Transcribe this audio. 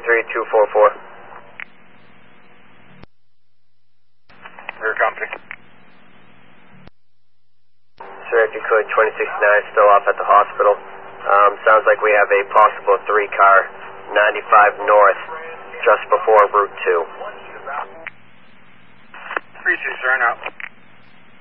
3244. Rear company. Sir, if you could, 269 still off at the hospital. Sounds like we have a possible 3-car, 95 north, just before Route 2. 36, sir, now.